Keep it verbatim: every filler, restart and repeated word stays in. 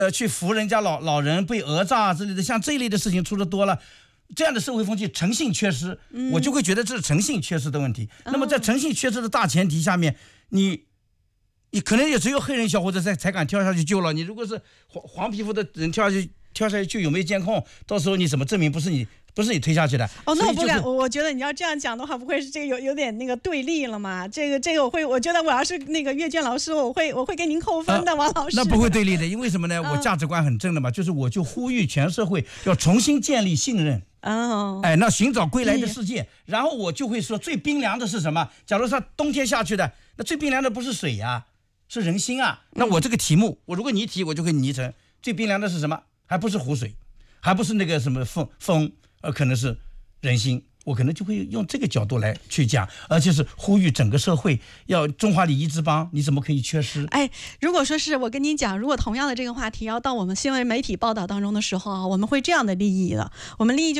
呃，去扶人家老老人被讹诈之类的，像这一类的事情出的多了，这样的社会风气诚信缺失，嗯、我就会觉得这是诚信缺失的问题。嗯、那么在诚信缺失的大前提下面，你你可能也只有黑人小伙子才才敢跳下去救了。你如果是黄黄皮肤的人跳下去跳下去救，有没有监控？到时候你怎么证明不是你？不是你推下去的哦，那我不敢，我觉得你要这样讲的话，不会是这个有有点那个对立了吗？这个这个我会，我觉得我要是那个阅卷老师，我会我会给您扣分的，王老师。 那不会对立的，因为什么呢？我价值观很正的嘛，就是我就呼吁全社会要重新建立信任。哦，哎，那寻找归来的世界，然后我就会说最冰凉的是什么？假如说冬天下去的，那最冰凉的不是水呀、啊，是人心啊。那我这个题目，我如果你提，我就会拟成最冰凉的是什么？还不是湖水，还不是那个什么风风，呃，可能是。人心，我可能就会用这个角度来去讲，而且是呼吁整个社会要中华礼仪之邦，你怎么可以缺失？ 哎，如果说是我跟您讲，如果同样的这个话题要到我们新闻媒体报道当中的时候啊，我们会这样的立意的，我们立意就。